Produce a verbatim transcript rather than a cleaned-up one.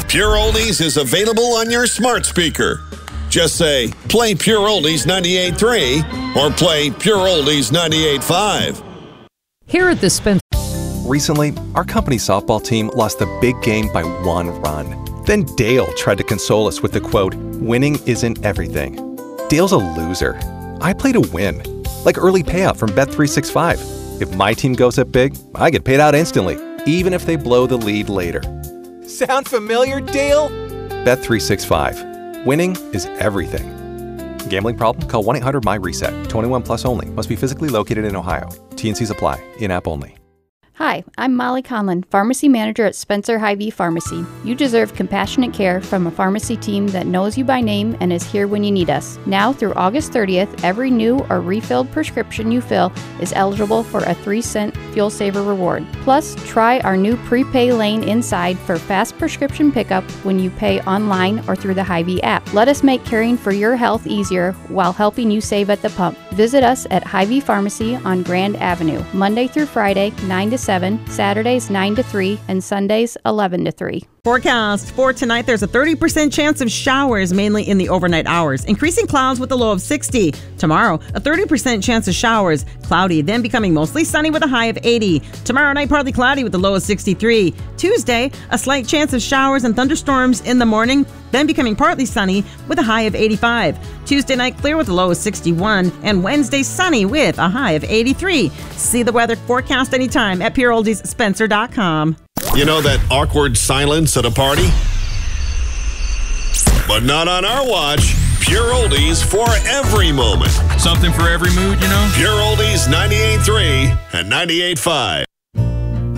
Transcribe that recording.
Pure Oldies is available on your smart speaker. Just say, play Pure Oldies ninety-eight point three or play Pure Oldies ninety-eight point five. Here at the Spencer. Recently, our company softball team lost the big game by one run. Then Dale tried to console us with the quote, winning isn't everything. Dale's a loser. I play to win. Like early payout from Bet three sixty-five. If my team goes up big, I get paid out instantly, even if they blow the lead later. Sound familiar, Dale? Bet three sixty-five. Winning is everything. Gambling problem? Call one eight hundred M Y reset. twenty-one plus only. Must be physically located in Ohio. T and Cs apply. In-app only. Hi, I'm Molly Conlon, Pharmacy Manager at Spencer Hy-Vee Pharmacy. You deserve compassionate care from a pharmacy team that knows you by name and is here when you need us. Now through August thirtieth, every new or refilled prescription you fill is eligible for a three cent Fuel Saver reward. Plus, try our new prepay lane inside for fast prescription pickup when you pay online or through the Hy-Vee app. Let us make caring for your health easier while helping you save at the pump. Visit us at Hy-Vee Pharmacy on Grand Avenue, Monday through Friday, nine to seven, Saturdays nine to three, and Sundays eleven to three. Forecast for tonight, there's a thirty percent chance of showers, mainly in the overnight hours. Increasing clouds with a low of sixty. Tomorrow, a thirty percent chance of showers. Cloudy, then becoming mostly sunny with a high of eighty. Tomorrow night, partly cloudy with a low of sixty-three. Tuesday, a slight chance of showers and thunderstorms in the morning, then becoming partly sunny with a high of eighty-five. Tuesday night, clear with a low of sixty-one. And Wednesday, sunny with a high of eighty-three. See the weather forecast anytime at pure oldies spencer dot com. You know that awkward silence at a party? But not on our watch. Pure Oldies for every moment. Something for every mood, you know? Pure Oldies ninety-eight point three and ninety-eight point five.